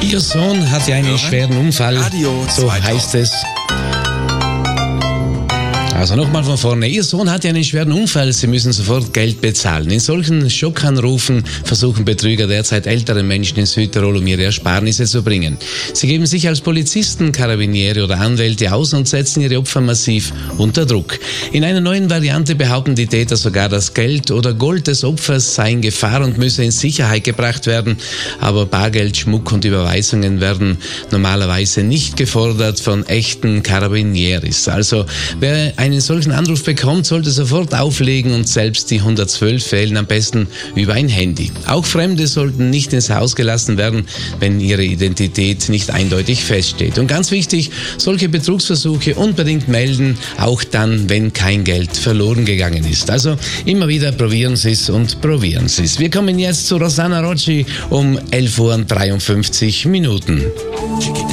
Ihr Sohn hatte einen schweren Unfall, so heißt es. Also nochmal von vorne. Ihr Sohn hatte einen schweren Unfall, Sie müssen sofort Geld bezahlen. In solchen Schockanrufen versuchen Betrüger derzeit ältere Menschen in Südtirol um ihre Ersparnisse zu bringen. Sie geben sich als Polizisten, Karabiniere oder Anwälte aus und setzen ihre Opfer massiv unter Druck. In einer neuen Variante behaupten die Täter sogar, das Geld oder Gold des Opfers sei in Gefahr und müsse in Sicherheit gebracht werden. Aber Bargeld, Schmuck und Überweisungen werden normalerweise nicht gefordert von echten Karabinieris. Also wer einen solchen Anruf bekommt, sollte sofort auflegen und selbst die 112 wählen, am besten über ein Handy. Auch Fremde sollten nicht ins Haus gelassen werden, wenn ihre Identität nicht eindeutig feststeht. Und ganz wichtig, solche Betrugsversuche unbedingt melden, auch dann, wenn kein Geld verloren gegangen ist. Also immer wieder probieren Sie es und probieren Sie es. Wir kommen jetzt zu Rosanna Rocci um 11:53 Uhr.